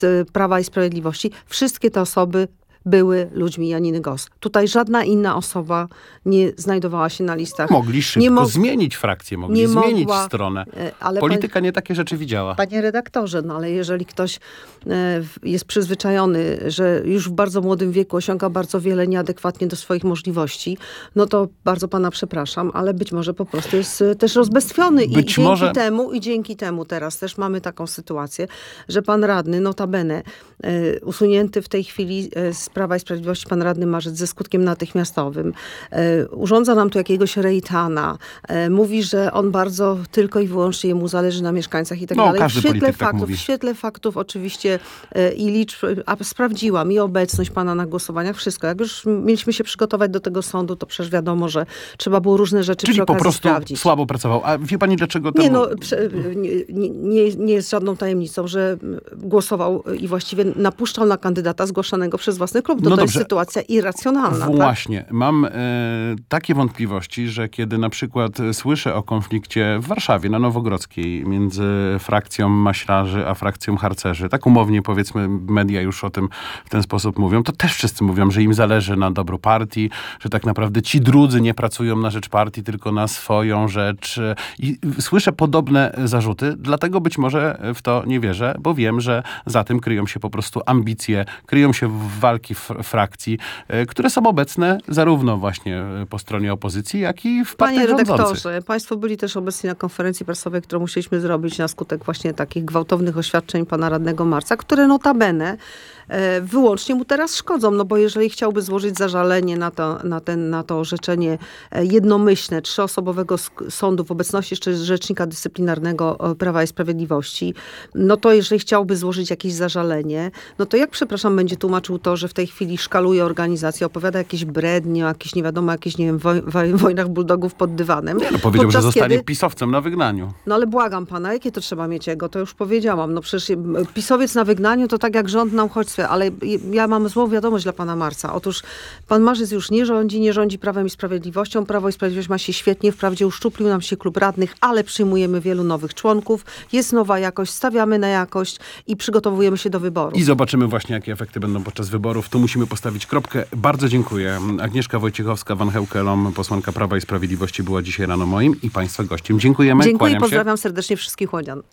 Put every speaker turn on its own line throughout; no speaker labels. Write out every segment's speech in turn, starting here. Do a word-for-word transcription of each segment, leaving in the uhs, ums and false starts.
Prawa i Sprawiedliwości, wszystkie te osoby były ludźmi Janiny Gos. Tutaj żadna inna osoba nie znajdowała się na listach.
Mogli szybko
nie mo-
zmienić frakcję, mogli
nie
zmienić
mogła,
stronę.
ale
Polityka
pan,
nie takie rzeczy widziała.
Panie redaktorze, no ale jeżeli ktoś e, jest przyzwyczajony, że już w bardzo młodym wieku osiąga bardzo wiele nieadekwatnie do swoich możliwości, no to bardzo pana przepraszam, ale być może po prostu jest e, też rozbestwiony. I
Być
dzięki
może...
temu, i dzięki temu teraz też mamy taką sytuację, że pan radny, notabene, e, usunięty w tej chwili e, z Prawa i Sprawiedliwości pan radny Marzec ze skutkiem natychmiastowym, e, urządza nam tu jakiegoś rejtana, e, mówi, że on bardzo tylko i wyłącznie jemu zależy na mieszkańcach i tak
No,
dalej.
każdy
W świetle
polityk tak
faktów,
mówi.
w świetle faktów oczywiście e, i liczb, a sprawdziłam i obecność pana na głosowaniach, wszystko. Jak już mieliśmy się przygotować do tego sądu, to przecież wiadomo, że trzeba było różne rzeczy
Czyli
przy
po
okazji
prostu
sprawdzić.
słabo pracował. A wie pani dlaczego to...
Nie, no, prze, nie, nie, nie jest żadną tajemnicą, że głosował i właściwie napuszczał na kandydata zgłaszanego przez własny klub. To,
No
to jest
dobrze.
sytuacja irracjonalna.
Właśnie. Tak? Mam e, takie wątpliwości, że kiedy na przykład słyszę o konflikcie w Warszawie, na Nowogrodzkiej, między frakcją maślarzy a frakcją harcerzy, tak umownie powiedzmy, media już o tym w ten sposób mówią, to też wszyscy mówią, że im zależy na dobru partii, że tak naprawdę ci drudzy nie pracują na rzecz partii, tylko na swoją rzecz. I słyszę podobne zarzuty, dlatego być może w to nie wierzę, bo wiem, że za tym kryją się po prostu ambicje, kryją się walki f- frakcji, y, które są obecne zarówno właśnie po stronie opozycji, jak i w
Panie
partiach rządzących.
redaktorze, państwo byli też obecni na konferencji prasowej, którą musieliśmy zrobić na skutek właśnie takich gwałtownych oświadczeń pana radnego Marca, które notabene e, wyłącznie mu teraz szkodzą, no bo jeżeli chciałby złożyć zażalenie na to, na ten, na to orzeczenie e, jednomyślne, trzyosobowego sk- sądu w obecności jeszcze rzecznika dyscyplinarnego e, Prawa i Sprawiedliwości, no to jeżeli chciałby złożyć jakieś zażalenie, no to jak, przepraszam, będzie tłumaczył to, że w tej chwili szkaluje organizację, opowiada jakieś brednie, o jakieś nie wiadomo, jakieś, nie wiem, woj- woj- wojnach bulldogów pod dywanem.
No, powiedział,
Podczas
że zostanie
kiedy-
pisowcem na wygnaniu.
No ale błagam pana, jakie to trzeba mieć ego? To już powiedziałam. No przecież pisowiec na wygnaniu to tak jak rząd na uchodźstwie, ale ja mam złą wiadomość dla pana Marca. Otóż pan Marzec już nie rządzi, nie rządzi Prawem i Sprawiedliwością. Prawo i Sprawiedliwość ma się świetnie, wprawdzie uszczuplił nam się klub radnych, ale przyjmujemy wielu nowych członków. Jest nowa jakość, stawiamy na jakość i przygotowujemy się do wyborów.
I zobaczymy właśnie, jakie efekty będą podczas wyborów. Tu musimy postawić kropkę. Bardzo dziękuję. Agnieszka Wojciechowska-Van Heukelom, posłanka Prawa i Sprawiedliwości, była dzisiaj rano moim i państwa gościem. Dziękujemy.
Dziękuję i
Kłaniam się.
pozdrawiam serdecznie wszystkich Łodian.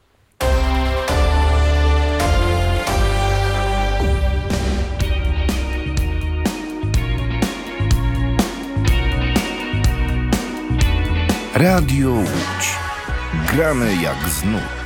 Radio Łódź. Gramy jak z nut.